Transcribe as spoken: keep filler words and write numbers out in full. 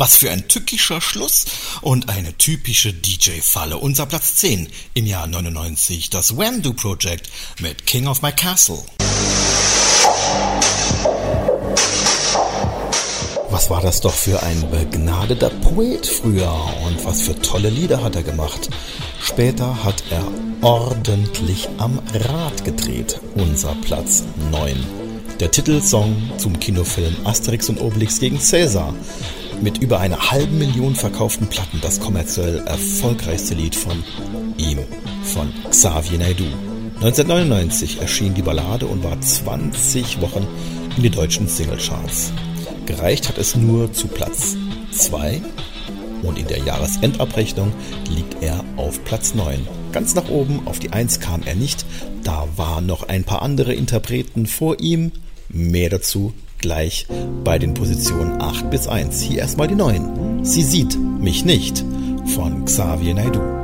Was für ein tückischer Schluss und eine typische D J-Falle. Unser Platz zehn im Jahr neunundneunzig, das Wham-Do Project mit King of My Castle. Was war das doch für ein begnadeter Poet früher und was für tolle Lieder hat er gemacht. Später hat er ordentlich am Rad gedreht. Unser Platz neun. Der Titelsong zum Kinofilm Asterix und Obelix gegen Cäsar. Mit über einer halben Million verkauften Platten das kommerziell erfolgreichste Lied von ihm, von Xavier Naidoo. neunzehnhundertneunundneunzig erschien die Ballade und war zwanzig Wochen in den deutschen Singlecharts. Gereicht hat es nur zu Platz zwei und in der Jahresendabrechnung liegt er auf Platz neun. Ganz nach oben auf die eins kam er nicht, da waren noch ein paar andere Interpreten vor ihm. Mehr dazu gleich bei den Positionen acht bis eins. Hier erstmal die neun. Sie sieht mich nicht von Xavier Naidoo.